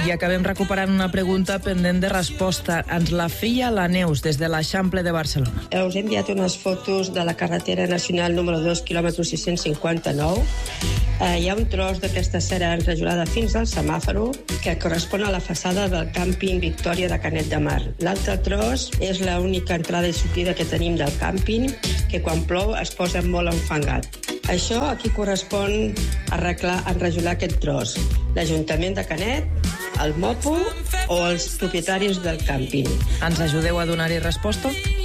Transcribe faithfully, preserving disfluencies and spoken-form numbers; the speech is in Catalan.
I acabem recuperant una pregunta pendent de resposta. Ens la feia la Neus, des de l'Eixample de Barcelona. Us he enviat unes fotos de la carretera nacional número dos, quilòmetre sis-cents cinquanta-nou. Eh, hi ha un tros d'aquesta cera enrajolada fins al semàforo que correspon a la façada del càmping Victòria de Canet de Mar. L'altre tros és l'única entrada i sortida que tenim del càmping, que quan plou es posa molt enfangat. Això aquí correspon arreglar, enrajolar aquest tros. L'Ajuntament de Canet, el Mopo o els propietaris del càmping. Ens ajudeu a donar-hi resposta?